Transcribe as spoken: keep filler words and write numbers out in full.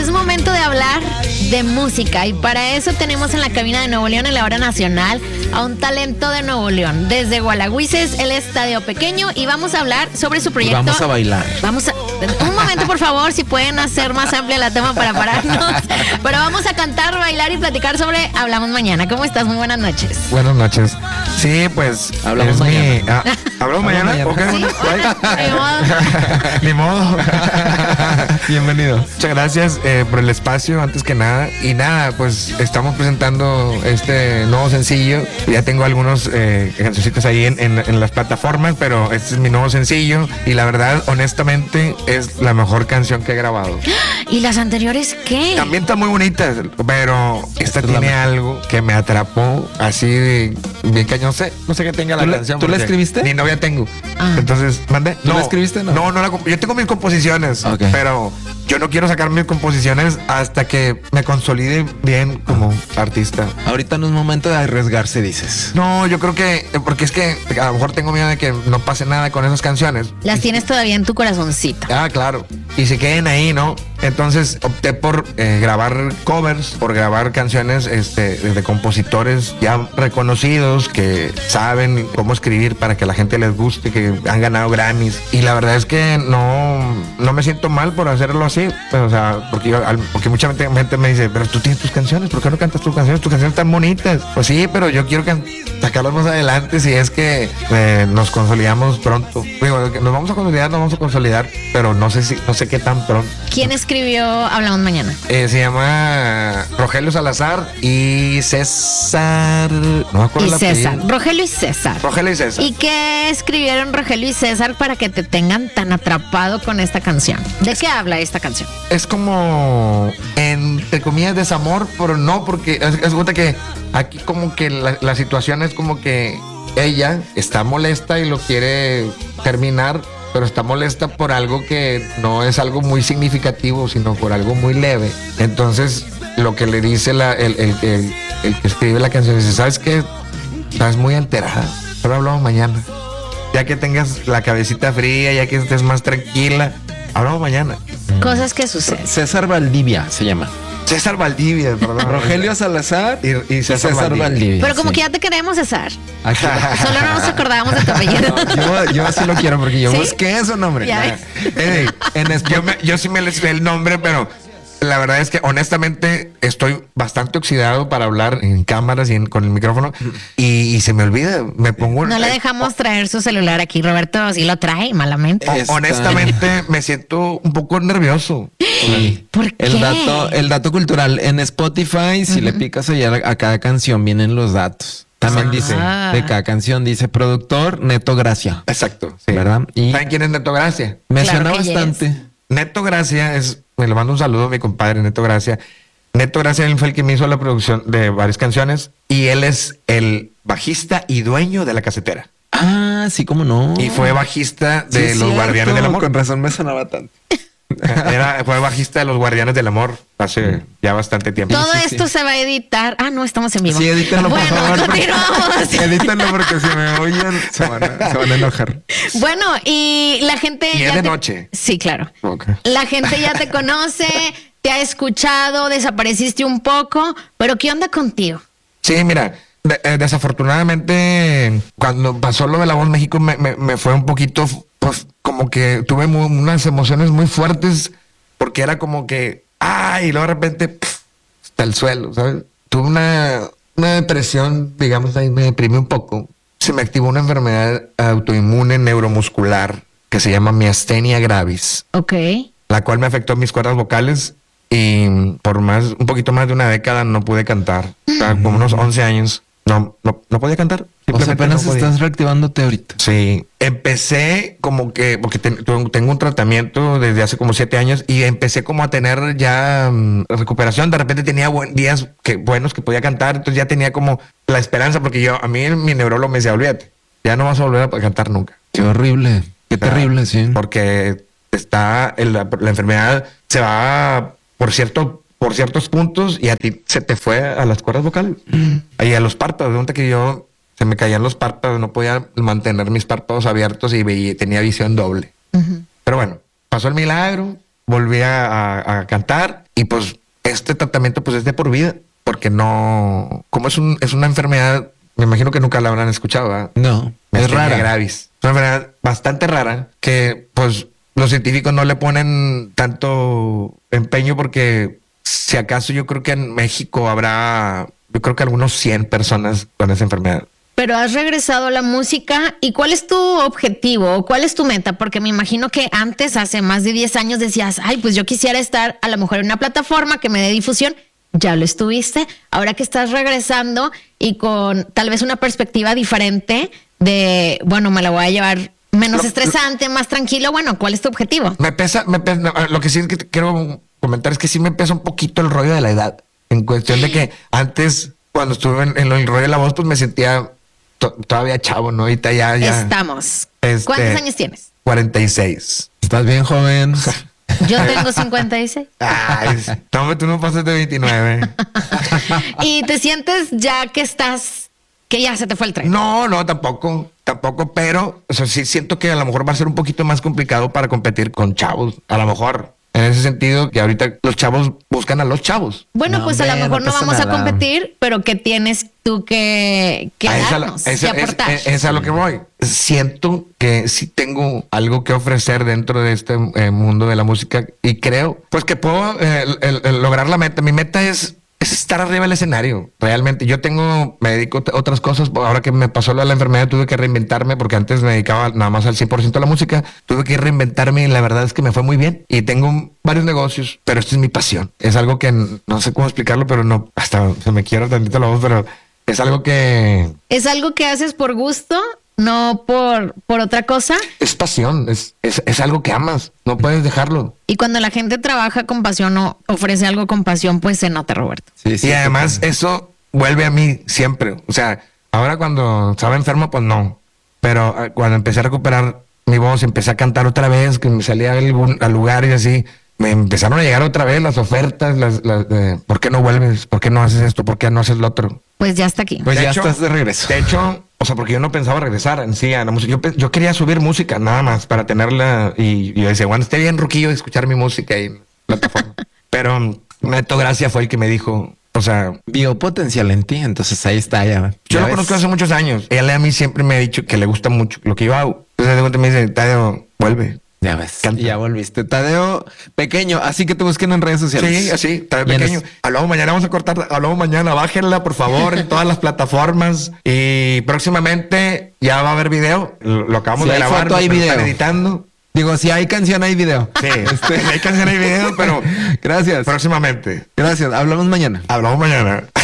Es momento de hablar de música y para eso tenemos en la cabina de Nuevo León, en la hora nacional, a un talento de Nuevo León. Desde Gualahuises, el Estadio Pequeño, y vamos a hablar sobre su proyecto. Vamos a bailar. Vamos a... Un momento, por favor, si pueden hacer más amplia la tema para pararnos. Pero vamos a cantar, bailar y platicar sobre Hablamos Mañana. ¿Cómo estás? Muy buenas noches. Buenas noches. Sí, pues Hablamos es mañana. mi- ah, ¿Hablamos mañana? mañana. Ok. Sí, Bye. ni modo. Ni modo. Bienvenido. Muchas gracias eh, por el espacio, antes que nada. Y nada, pues estamos presentando este nuevo sencillo. Ya tengo algunos eh, cancioncitas ahí en, en- en las plataformas, pero este es mi nuevo sencillo. Y la verdad, honestamente, es la mejor canción que he grabado. ¿Y las anteriores qué? También está muy bonita, pero esta es la tiene mejor. algo que me atrapó así de bien cañón. No sé, no sé qué tenga la ¿Tú la- canción. tú la porque escribiste? Ni novia tengo. Ah. Entonces, ¿mande? ¿Tú la escribiste, no? No, no la comp- yo tengo mis composiciones, Ok. pero yo no quiero sacar mis composiciones hasta que me consolide bien como artista. Ahorita no es momento de arriesgarse, dices. No, yo creo que, porque es que a lo mejor tengo miedo de que no pase nada con esas canciones. Las tienes todavía en tu corazoncito. Ah, claro. Y se queden ahí, ¿no? Entonces opté por eh, grabar covers, por grabar canciones este, de compositores ya reconocidos que saben cómo escribir para que a la gente les guste, que han ganado Grammys. Y la verdad es que no, no me siento mal por hacerlo así. Pues, o sea, porque, yo, al- porque mucha gente, gente me dice, pero tú tienes tus canciones, ¿por qué no cantas tus canciones? Tus canciones están bonitas. Pues sí, pero yo quiero can- sacarlas más adelante si es que eh, nos consolidamos pronto. Digo, que nos vamos a consolidar, nos vamos a consolidar, pero no sé si, no sé qué tan pronto. ¿Quién escribió Hablamos Mañana? Eh, se llama Rogelio Salazar y César. No me acuerdo Y el César. apellido. Rogelio y César. Rogelio y César. ¿Y qué escribieron Rogelio y César para que te tengan tan atrapado con esta canción? ¿De qué habla esta canción? Es como, entre comillas, desamor, pero no, porque es, es cuenta que aquí como que la, la situación es como que ella está molesta y lo quiere terminar, pero está molesta por algo que no es algo muy significativo, sino por algo muy leve. Entonces, lo que le dice la, el, el, el- el que escribe la canción, dice, ¿sabes qué? Estás muy alterada, pero hablamos mañana. Ya que tengas la cabecita fría, ya que estés más tranquila, hablamos mañana. Cosas que suceden. César Valdivia se llama. César Valdivia, perdón. Rogelio Salazar y, y César, César Valdivia. Valdivia. Pero como sí. que ya te queremos, César. Aquí- Solo no nos acordábamos de tu apellido. yo, yo así lo quiero porque yo ¿Sí? busqué eso, nombre. Ya Nah. ves. Ey, en es- yo, me- yo sí me les sé el nombre, pero la verdad es que honestamente estoy bastante oxidado para hablar en cámaras y en- con el micrófono y, y se me olvida. Me pongo. No le eh, dejamos traer su celular aquí. Roberto sí lo trae malamente. ho- Está- honestamente me siento un poco nervioso. Sí. ¿Por El qué? dato, el dato cultural en Spotify, si le picas allá a cada canción vienen los datos. También Ah. dice, de cada canción dice productor Neto Gracia, Exacto. Sí. ¿verdad? Y ¿Saben quién es Neto Gracia? me Claro suena que yes. bastante. Neto Gracia es, me le mando un saludo a mi compadre Neto Gracia. Neto Gracia él fue el que me hizo la producción de varias canciones y él es el bajista y dueño de La Casetera. Ah, sí, cómo no. Y fue bajista Sí, de es Los cierto, Guardianes del Amor. Con razón me sonaba tanto. Era, fue bajista de Los Guardianes del Amor hace ya bastante tiempo. Todo sí, esto sí. se va a editar. Ah, no, estamos en vivo. Sí, edítenlo, por bueno, favor. porque- continuamos. Edítenlo porque si me oyen se van a, se van a enojar. Bueno, y la gente. Y es ya de te- noche. Sí, claro. Ok. La gente ya te conoce, te ha escuchado, desapareciste un poco, pero ¿qué onda contigo? Sí, mira, de- eh, desafortunadamente cuando pasó lo de La Voz México me, me- me fue un poquito, pues como que tuve mu- unas emociones muy fuertes porque era como que, ay, y luego de repente, pf, hasta el suelo, ¿sabes? Tuve una, una depresión, digamos, ahí me deprimí un poco. Se me activó una enfermedad autoinmune neuromuscular que se llama miastenia gravis, Ok. la cual me afectó mis cuerdas vocales y por más, un poquito más de una década no pude cantar. O sea, como unos once años, no, no, no podía cantar. O sea, Simplemente apenas no podía. estás reactivándote ahorita. Sí, empecé como que, porque ten- tu- tengo un tratamiento desde hace como siete años y empecé como a tener ya mm, recuperación. De repente tenía buen, días que, buenos que podía cantar, entonces ya tenía como la esperanza, porque yo, a mí mi neurólogo me decía, olvídate, ya no vas a volver a cantar nunca. Qué horrible. Qué O sea, terrible, sí. Porque está, el- la, la enfermedad se va por cierto, por ciertos puntos y a ti se te fue a las cuerdas vocales y a los párpados. De donde que yo se me caían los párpados, no podía mantener mis párpados abiertos y veía, tenía visión doble. Ujú. Pero bueno, pasó el milagro, volví a, a- a cantar Y pues este tratamiento pues es de por vida, porque no, como es un, es una enfermedad, me imagino que nunca la habrán escuchado, ¿verdad? No, es Miastenia rara. gravis. Es una enfermedad bastante rara que pues los científicos no le ponen tanto empeño porque si acaso yo creo que en México habrá, yo creo que algunos cien personas con esa enfermedad. Pero has regresado a la música y ¿cuál es tu objetivo o cuál es tu meta? Porque me imagino que antes, hace más de diez años decías, ay, pues yo quisiera estar a lo mejor en una plataforma que me dé difusión. Ya lo estuviste. Ahora que estás regresando y con tal vez una perspectiva diferente de, bueno, me la voy a llevar menos Lo- estresante, más tranquilo. Bueno, ¿cuál es tu objetivo? Me pesa, me pesa, no, lo que sí es que te quiero comentar es que sí me pesa un poquito el rollo de la edad. En cuestión de que antes, cuando estuve en, en el rollo de la voz, pues me sentía to- todavía chavo, ¿no? Ahorita ya, ya. Estamos. Este- ¿Cuántos años tienes? cuarenta y seis. Estás bien joven. Yo tengo cincuenta y seis. Ay, no, hombre, tú no pasas de veintinueve. Y te sientes ya que estás, que ya se te fue el tren. No, no, tampoco, tampoco, pero o sea, sí siento que a lo mejor va a ser un poquito más complicado para competir con chavos, a lo mejor. En ese sentido, que ahorita los chavos buscan a los chavos. Bueno, No, pues a lo hombre, mejor no no, pasa vamos a nada. competir, pero ¿qué tienes tú que, que A esa- darnos, esa- que es- aportar? es- es a lo que voy. Siento que sí tengo algo que ofrecer dentro de este eh, mundo de la música y creo pues que puedo eh, el- el- el lograr la meta. Mi meta es, es estar arriba del escenario. Realmente yo tengo, me dedico a otras cosas. Ahora que me pasó lo de la enfermedad tuve que reinventarme porque antes me dedicaba nada más al cien por ciento a la música. Tuve que reinventarme y la verdad es que me fue muy bien. Y tengo varios negocios, pero esta es mi pasión. Es algo que n- no sé cómo explicarlo, pero no, hasta se me quiebra tantito la voz, pero es algo que ¿Es algo que haces por gusto, no por, por otra cosa? es pasión, es, es, es algo que amas, no puedes dejarlo. Y cuando la gente trabaja con pasión o ofrece algo con pasión, pues se nota, Roberto. Sí, sí, y además totalmente. eso vuelve a mí siempre. O sea, ahora cuando estaba enfermo, pues no. Pero eh, cuando empecé a recuperar mi voz, empecé a cantar otra vez, que me salía al, algún- al lugar y así, me empezaron a llegar otra vez las ofertas, las, las de, ¿por qué no vuelves? ¿Por qué no haces esto? ¿Por qué no haces lo otro? Pues ya está aquí. Pues De ya hecho- estás de regreso. De hecho, o sea, porque yo no pensaba regresar en sí a la música. Yo, pe- yo quería subir música nada más para tenerla. Y, y yo decía, bueno, esté bien, Ruquillo, escuchar mi música y en la plataforma. Pero um, Neto Gracia fue el que me dijo, o sea, Vio potencial en ti, entonces ahí está ya. yo ¿Ya lo ves? conozco hace muchos años. Él a mí siempre me ha dicho que le gusta mucho lo que yo hago. Entonces de repente me dice, Tadeo, vuelve. Ya ves. Canta. Ya volviste. Tadeo Pequeño, así que te busquen en redes sociales. Sí, así, Tadeo Y en Pequeño. es- Hablamos mañana, vamos a cortar. Hablamos mañana, bájenla, por favor, en todas las plataformas. Y próximamente ya va a haber video. Lo, lo acabamos Si de hay grabar. foto, hay lo están video. editando. Digo, si hay canción, hay video. Sí, hay canción y video, pero Gracias. próximamente. Gracias. Hablamos mañana. Hablamos mañana.